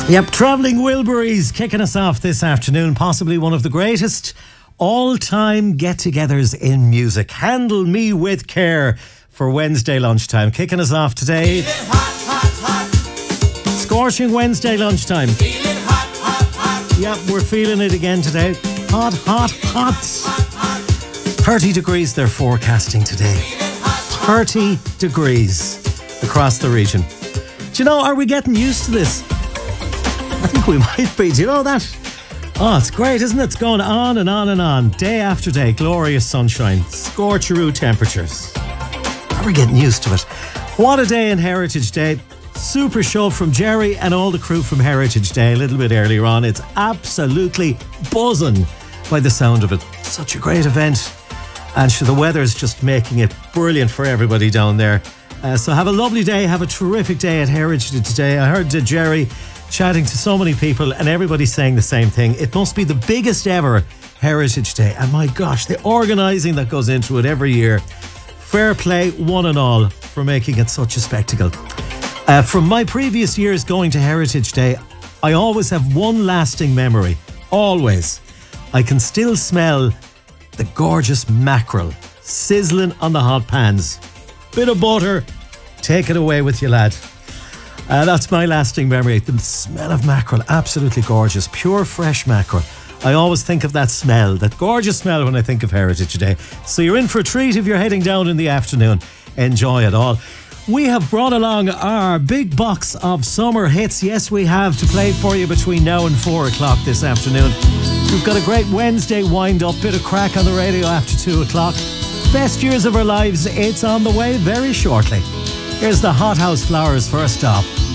Yep, Travelling Wilburys kicking us off this afternoon. Possibly one of the greatest all-time get-togethers in music. Handle Me With Care for Wednesday lunchtime. Kicking us off today. Scorching Wednesday lunchtime. Yep, we're feeling it again today. Hot, hot, hot. 30 degrees they're forecasting today. 30 degrees across the region. Do you know, are we getting used to this? I think we might be. Do you know that? Oh, it's great, isn't it? It's going on and on and on. Day after day, glorious sunshine, scorcheroo temperatures. Are we getting used to it? What a day in Heritage Day. Super show from Jerry and all the crew from Heritage Day a little bit earlier on. It's absolutely buzzing by the sound of it. Such a great event. And the weather's just making it brilliant for everybody down there. So have a lovely day. Have a terrific day at Heritage today. I heard Jerry chatting to so many people and everybody saying the same thing. It must be the biggest ever Heritage Day. And my gosh, the organising that goes into it every year. Fair play, one and all, for making it such a spectacle. From my previous years going to Heritage Day, I always have one lasting memory. Always. I can still smell the gorgeous mackerel sizzling on the hot pans. Bit of butter, take it away with you, lad. That's my lasting memory. The smell of mackerel, absolutely gorgeous. Pure fresh mackerel. I always think of that smell, that gorgeous smell when I think of Heritage Day. So you're in for a treat if you're heading down in the afternoon. Enjoy it all. We have brought along our big box of summer hits. Yes, we have to play for you between now and 4 o'clock this afternoon. We've got a great Wednesday wind-up, bit of crack on the radio after 2 o'clock. Best years of our lives, it's on the way very shortly. Here's the Hot House Flowers first off.